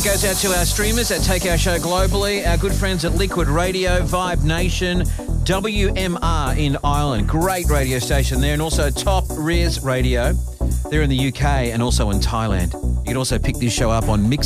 goes out to our streamers that take our show globally, our good friends at Liquid Radio, Vibe Nation, WMR in Ireland. Great radio station there. And also Top Res Radio. They're in the UK and also in Thailand. You can also pick this show up on Mix